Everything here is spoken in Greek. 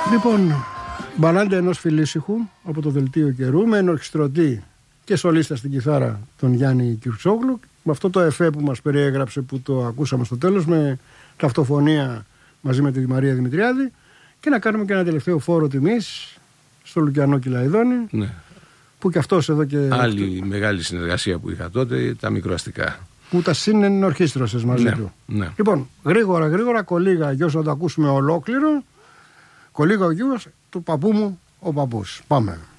Λοιπόν, μπαλάντα ενός φιλήσυχου από το δελτίο καιρού με ενορχιστρωτή και σολίστα στην κιθάρα τον Γιάννη Κυρτσόγλου, με αυτό το εφέ που μας περιέγραψε που το ακούσαμε στο τέλος, με ταυτοφωνία μαζί με τη Μαρία Δημητριάδη, και να κάνουμε και ένα τελευταίο φόρο τιμής στο Λουκιανό Κυλαϊδόνη, ναι, που και αυτός εδώ και... Άλλη μεγάλη συνεργασία που είχα τότε, τα μικροαστικά. Που τα συνενορχίστρωσες μαζί του. Ναι. Λοιπόν, γρήγορα, κολίγα γιος να το ακούσουμε ολόκληρο. Κολίγα ο γιος του παππού μου, ο παππούς. Πάμε.